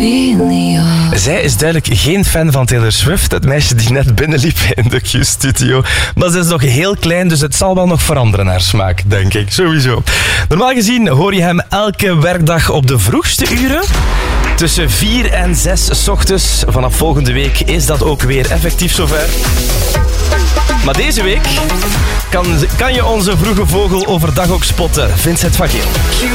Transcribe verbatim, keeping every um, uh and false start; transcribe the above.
Zij is duidelijk geen fan van Taylor Swift, het meisje die net binnenliep in de Q-studio. Maar ze is nog heel klein, dus het zal wel nog veranderen naar smaak, denk ik. Sowieso. Normaal gezien hoor je hem elke werkdag op de vroegste uren. Tussen vier en zes 's ochtends. Vanaf volgende week is dat ook weer effectief zover. Maar deze week kan, kan je onze vroege vogel overdag ook spotten. Vincent van Geel.